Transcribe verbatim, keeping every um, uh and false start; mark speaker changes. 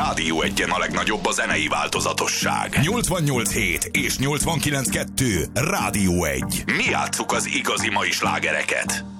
Speaker 1: Rádió Egyen a legnagyobb a zenei változatosság. nyolcvannyolc hét és nyolcvankilenc kettő Rádió Egy. Mi játsszuk az igazi mai slágereket.